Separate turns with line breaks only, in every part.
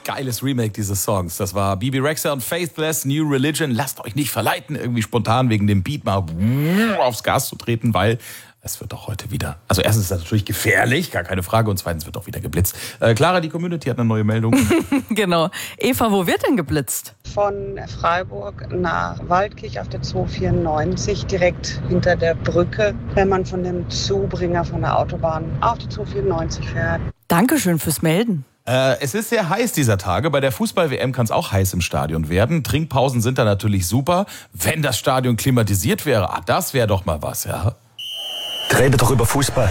geiles Remake dieses Songs. Das war Bebe Rexha und Faithless, New Religion. Lasst euch nicht verleiten, irgendwie spontan wegen dem Beat mal aufs Gas zu treten, weil es wird doch heute wieder, also erstens ist das natürlich gefährlich, gar keine Frage, und zweitens wird auch wieder geblitzt. Clara, die Community hat eine neue Meldung.
Genau. Eva, wo wird denn geblitzt?
Von Freiburg nach Waldkirch auf der 294, direkt hinter der Brücke, wenn man von dem Zubringer von der Autobahn auf die 294 fährt.
Dankeschön fürs Melden.
Es ist sehr heiß dieser Tage. Bei der Fußball-WM kann es auch heiß im Stadion werden. Trinkpausen sind da natürlich super. Wenn das Stadion klimatisiert wäre, das wäre doch mal was, ja.
Rede doch über Fußball.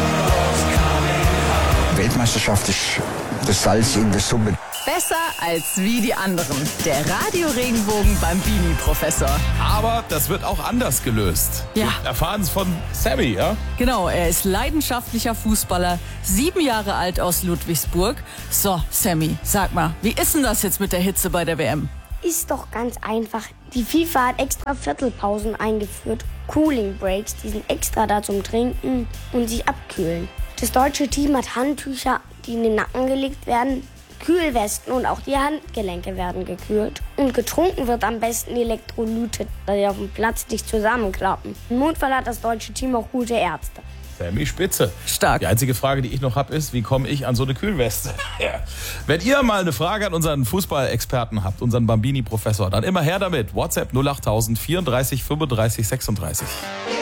Weltmeisterschaft ist das Salz in der Suppe.
Besser als wie die anderen. Der Radio-Regenbogen Bambini-Professor.
Aber das wird auch anders gelöst.
Ja.
Wir erfahren es von Sammy, ja?
Genau, er ist leidenschaftlicher Fußballer, 7 Jahre alt aus Ludwigsburg. So, Sammy, sag mal, wie ist denn das jetzt mit der Hitze bei der WM?
Ist doch ganz einfach. Die FIFA hat extra Viertelpausen eingeführt. Cooling Breaks, die sind extra da zum Trinken und sich abkühlen. Das deutsche Team hat Handtücher, die in den Nacken gelegt werden, Kühlwesten und auch die Handgelenke werden gekühlt. Und getrunken wird am besten Elektrolyte, da die auf dem Platz nicht zusammenklappen. Im Notfall hat das deutsche Team auch gute Ärzte.
Sammy Spitze.
Stark.
Die einzige Frage, die ich noch habe, ist, wie komme ich an so eine Kühlweste? Ja. Wenn ihr mal eine Frage an unseren Fußballexperten habt, unseren Bambini-Professor, dann immer her damit. WhatsApp 08000 34 35 36.